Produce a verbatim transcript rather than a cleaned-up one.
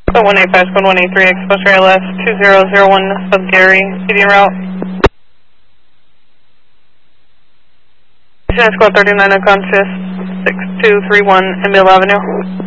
So one eight five, squad one eight three, exposure L S two zero zero one, Sub Gary, P D route. Squad thirty-nine unconscious, six two three one, Emile Avenue.